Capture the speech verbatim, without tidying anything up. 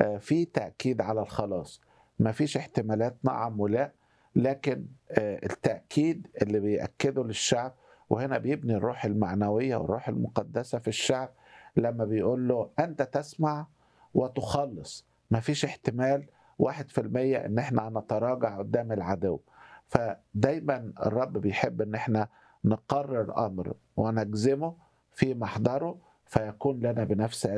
آآ في تأكيد على الخلاص، ما فيش احتمالات نعم ولا، لكن آآ التأكيد اللي بيأكده للشعب، وهنا بيبني الروح المعنوية والروح المقدسة في الشعب لمّا بيقول له: "أنت تسمع وتخلّص." ما فيش احتمال واحد في المية إن إحنا هنتراجع قدّام العدو. فدايمًا الرب بيحب إن إحنا نقرر أمر ونجزمه في محضره، فيكون لنا بنفس